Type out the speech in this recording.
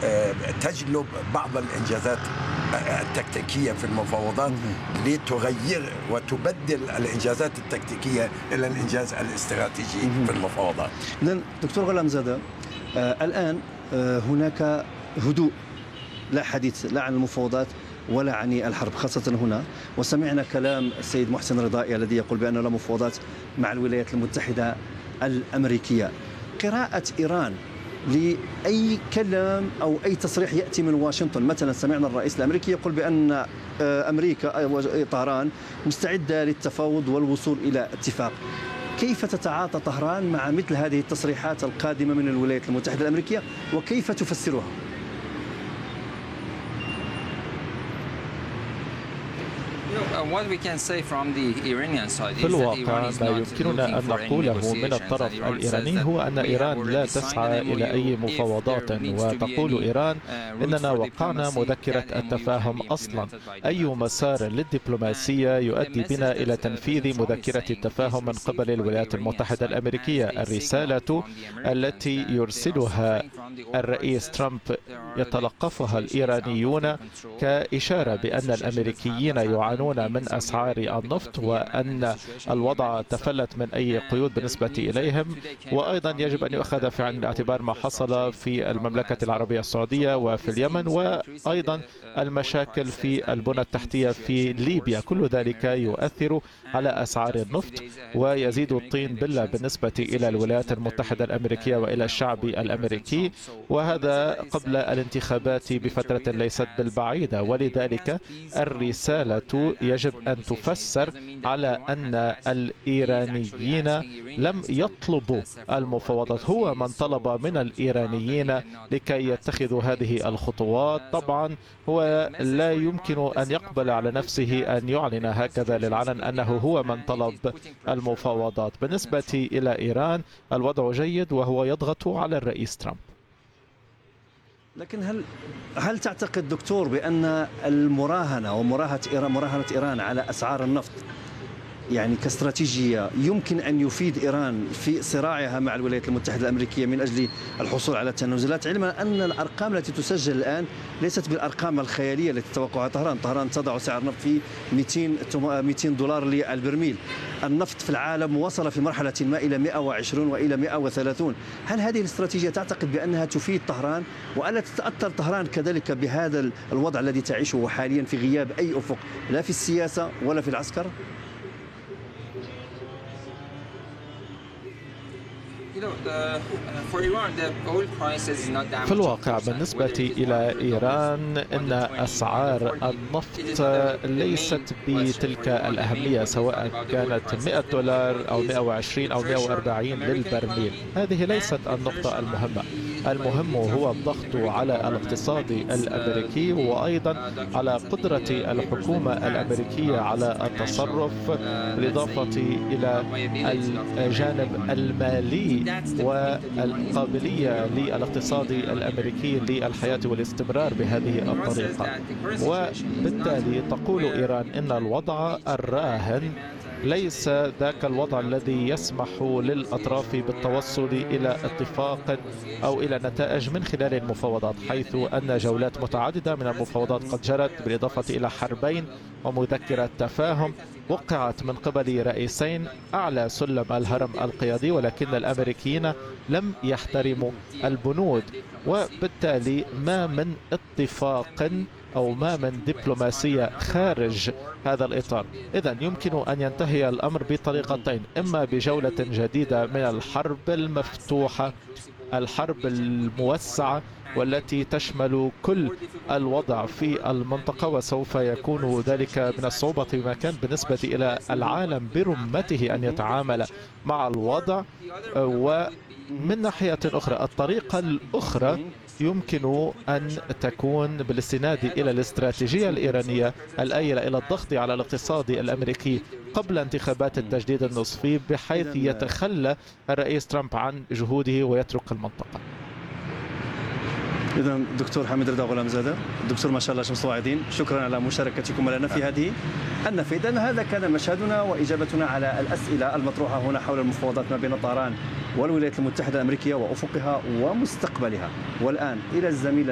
تجلب بعض الإنجازات التكتيكية في المفاوضات لتغير وتبدل الإنجازات التكتيكية إلى الإنجاز الاستراتيجي في المفاوضات. إذن دكتور غلامزادة، الآن هناك هدوء، لا حديث لا عن المفاوضات ولا عن الحرب خاصة هنا، وسمعنا كلام السيد محسن رضائي الذي يقول بأن لا مفاوضات مع الولايات المتحدة الأمريكية. قراءة إيران لأي كلام أو أي تصريح يأتي من واشنطن، مثلا سمعنا الرئيس الأمريكي يقول بأن أمريكا طهران مستعدة للتفاوض والوصول إلى اتفاق. كيف تتعاطى طهران مع مثل هذه التصريحات القادمة من الولايات المتحدة الأمريكية وكيف تفسرها؟ في الواقع ما يمكننا أن نقوله من الطرف الإيراني هو أن إيران لا تسعى إلى أي مفاوضات، وتقول إيران إننا وقعنا مذكرة التفاهم أصلا. أي مسار للدبلوماسية يؤدي بنا إلى تنفيذ مذكرة التفاهم من قبل الولايات المتحدة الأمريكية. الرسالة التي يرسلها الرئيس ترامب يتلقفها الإيرانيون كإشارة بأن الأمريكيين يعانون من أسعار النفط وأن الوضع تفلت من أي قيود بالنسبة إليهم. وأيضا يجب أن يؤخذ في عين الاعتبار ما حصل في المملكة العربية السعودية وفي اليمن، وأيضا المشاكل في البنى التحتية في ليبيا. كل ذلك يؤثر على أسعار النفط ويزيد الطين بلة بالنسبة إلى الولايات المتحدة الأمريكية وإلى الشعب الأمريكي، وهذا قبل الانتخابات بفترة ليست بالبعيدة. ولذلك الرسالة يجب أن تفسر على أن الإيرانيين لم يطلبوا المفاوضات، هو من طلب من الإيرانيين لكي يتخذوا هذه الخطوات. طبعا هو لا يمكن أن يقبل على نفسه أن يعلن هكذا للعلن أنه هو من طلب المفاوضات. بالنسبة إلى إيران الوضع جيد وهو يضغط على الرئيس ترامب. لكن هل تعتقد دكتور بأن المراهنة ومراهنة إيران على أسعار النفط يعني كاستراتيجية يمكن أن يفيد إيران في صراعها مع الولايات المتحدة الأمريكية من أجل الحصول على التنازلات، علما أن الأرقام التي تسجل الآن ليست بالأرقام الخيالية التي تتوقعها طهران تضع سعر النفط في 200 دولار للبرميل. النفط في العالم وصل في مرحلة ما إلى 120 وإلى 130. هل هذه الاستراتيجية تعتقد بأنها تفيد طهران، وألا تتأثر طهران كذلك بهذا الوضع الذي تعيشه حاليا في غياب أي أفق لا في السياسة ولا في العسكر؟ في الواقع بالنسبة إلى إيران إن أسعار النفط ليست بتلك الأهمية، سواء كانت 100 دولار أو 120 أو 140 للبرميل. هذه ليست النقطة المهمة. المهم هو الضغط على الاقتصاد الأمريكي وأيضا على قدرة الحكومة الأمريكية على التصرف، بالإضافة إلى الجانب المالي والقابلية للاقتصاد الأمريكي للحياة والاستمرار بهذه الطريقة. وبالتالي تقول إيران إن الوضع الراهن ليس ذاك الوضع الذي يسمح للأطراف بالتوصل إلى اتفاق أو إلى نتائج من خلال المفاوضات، حيث أن جولات متعددة من المفاوضات قد جرت، بالإضافة إلى حربين ومذكرة تفاهم وقعت من قبل رئيسين أعلى سلم الهرم القيادي، ولكن الأمريكيين لم يحترموا البنود، وبالتالي ما من اتفاق أو ما من دبلوماسية خارج هذا الإطار. إذن يمكن أن ينتهي الأمر بطريقتين: إما بجولة جديدة من الحرب المفتوحة، الحرب الموسعة والتي تشمل كل الوضع في المنطقة، وسوف يكون ذلك من الصعوبة بمكان بالنسبة إلى العالم برمته أن يتعامل مع الوضع. ومن ناحية أخرى الطريقة الأخرى يمكن أن تكون بالاستناد إلى الاستراتيجية الإيرانية الآيلة إلى الضغط على الاقتصاد الأمريكي قبل انتخابات التجديد النصفي، بحيث يتخلى الرئيس ترامب عن جهوده ويترك المنطقة. إذا دكتور حامد رضا غلامزادة، الدكتور ما شاء الله شمس واعدين، شكرا على مشاركتكم لنا في هذه النافذة. هذا كان مشهدنا وإجابتنا على الأسئلة المطروحة هنا حول المفاوضات ما بين طهران والولايات المتحدة الأمريكية وأفقها ومستقبلها. والآن إلى الزميل